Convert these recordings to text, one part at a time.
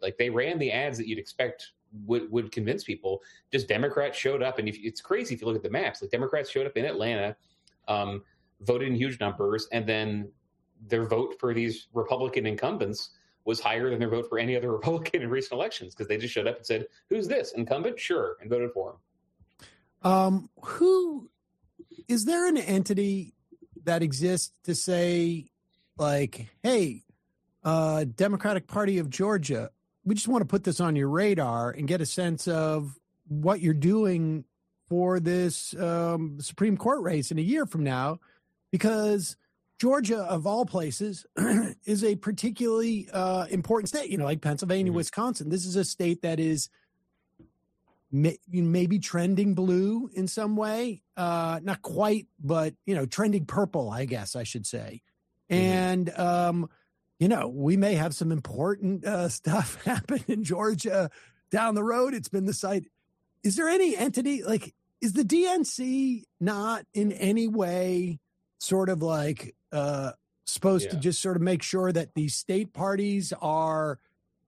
Like, they ran the ads that you'd expect would convince people. Just Democrats showed up, and it's crazy if you look at the maps. Like, Democrats showed up in Atlanta, voted in huge numbers, and then their vote for these Republican incumbents was higher than their vote for any other Republican in recent elections, because they just showed up and said, "Who's this incumbent? Sure," and voted for him. Who is there an entity that exists to say, like, hey, Democratic Party of Georgia, we just want to put this on your radar and get a sense of what you're doing for this Supreme Court race in a year from now, because Georgia, of all places, is a particularly important state, like Pennsylvania, Wisconsin. This is a state that is maybe trending blue in some way. Not quite, but, trending purple, I guess I should say. And, we may have some important stuff happen in Georgia down the road. It's been the site. Is there any entity, like, is the DNC not in any way sort of like supposed to just sort of make sure that these state parties are,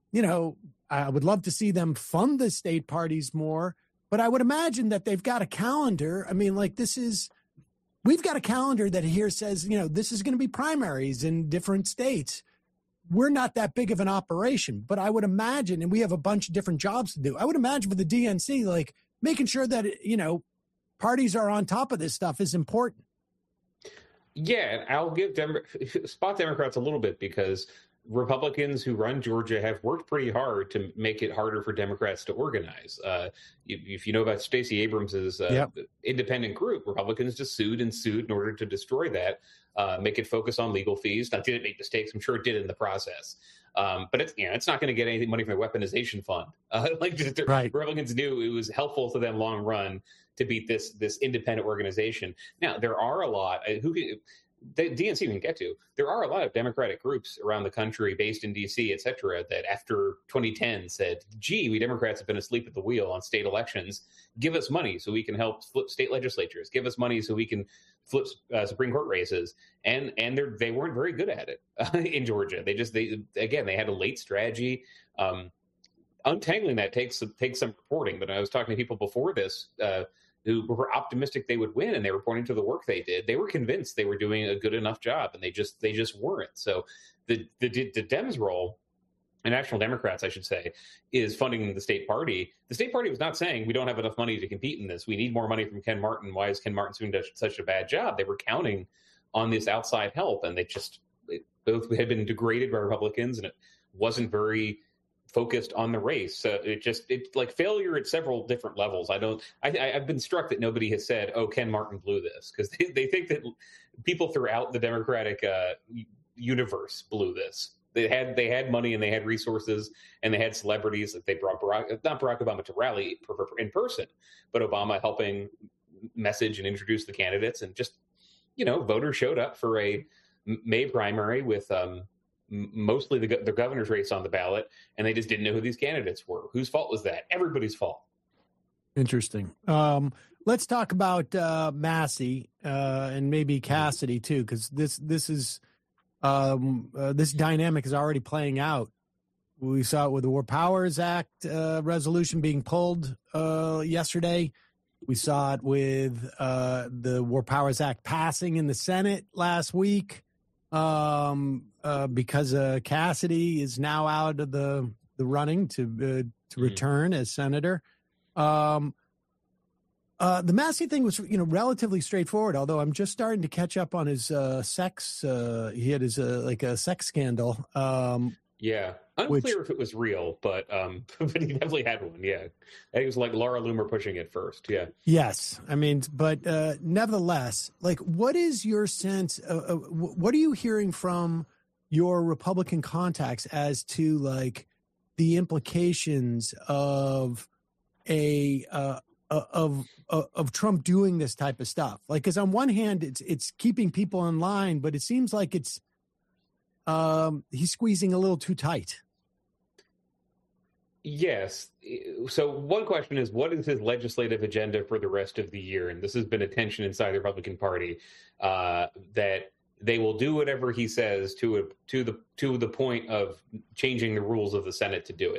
I would love to see them fund the state parties more, but I would imagine that they've got a calendar. I mean, like, we've got a calendar that here says, this is going to be primaries in different states. We're not that big of an operation, but I would imagine, and we have a bunch of different jobs to do. I would imagine for the DNC, like, making sure that, parties are on top of this stuff is important. Yeah, I'll give spot Democrats a little bit, because Republicans who run Georgia have worked pretty hard to make it harder for Democrats to organize. If you know about Stacey Abrams's independent group, Republicans just sued in order to destroy that, make it focus on legal fees. Now, did it make mistakes? I'm sure it did in the process. But it's not going to get any money from the weaponization fund. Republicans knew it was helpful to them long run to beat this independent organization. Now, there are a lot the DNC we can get to. There are a lot of Democratic groups around the country, based in D.C., et cetera, that after 2010 said, gee, we Democrats have been asleep at the wheel on state elections. Give us money so we can help flip state legislatures. Give us money so we can flip Supreme Court races. And they weren't very good at it in Georgia. They had a late strategy. Untangling that takes some reporting. But I was talking to people before this who were optimistic they would win, and they were pointing to the work they did. They were convinced they were doing a good enough job, and they just weren't. So the Dems' role, and National Democrats, I should say, is funding the state party. The state party was not saying we don't have enough money to compete in this. We need more money from Ken Martin. Why is Ken Martin doing such a bad job? They were counting on this outside help, and both had been degraded by Republicans, and it wasn't very focused on the race. So it's like failure at several different levels. I've been struck that nobody has said, "Oh, Ken Martin blew this," because they think that people throughout the Democratic universe blew this. They had money, and they had resources, and they had celebrities. Like, they brought not Barack Obama to rally in person, but Obama helping message and introduce the candidates, and just voters showed up for a May primary with mostly the governor's race on the ballot, and they just didn't know who these candidates were. Whose fault was that? Everybody's fault. Interesting. Let's talk about Massey and maybe Cassidy too, because this dynamic is already playing out. We saw it with the War Powers Act resolution being pulled yesterday. We saw it with the War Powers Act passing in the Senate last week. Because Cassidy is now out of the running to return as senator. The Massey thing was, relatively straightforward, although I'm just starting to catch up on his sex. He had his a sex scandal. Unclear if it was real, but he definitely had one. Yeah, I think it was like Laura Loomer pushing it first. Yeah. Yes, I mean, but nevertheless, like, what is your sense? What are you hearing from your Republican contacts as to, like, the implications of of Trump doing this type of stuff? Like, because on one hand, it's keeping people in line, but it seems like it's he's squeezing a little too tight. Yes. So one question is, what is his legislative agenda for the rest of the year? And this has been a tension inside the Republican Party, that they will do whatever he says to the point of changing the rules of the Senate to do it.